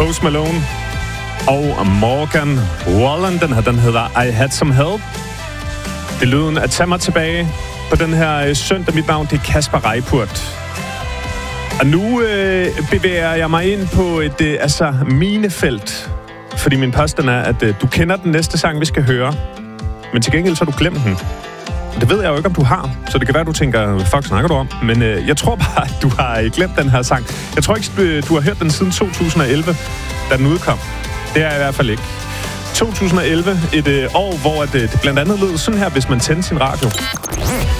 Post Malone og Morgan Wallen. Den hedder I Had Some Help. Det er lyden at tage mig tilbage på den her søndag. Mit navn, det er Kasper Reippurt. Og nu bevæger jeg mig ind på et minefelt. Fordi min påstand er, at du kender den næste sang, vi skal høre. Men til gengæld så har du glemt den. Det ved jeg jo ikke, om du har. Så det kan være, du tænker, hvad fuck snakker du om? Men jeg tror bare, at du har glemt den her sang. Jeg tror ikke, du har hørt den siden 2011, da den udkom. Det er jeg i hvert fald ikke. 2011, et år, hvor det blandt andet lød sådan her, hvis man tændte sin radio.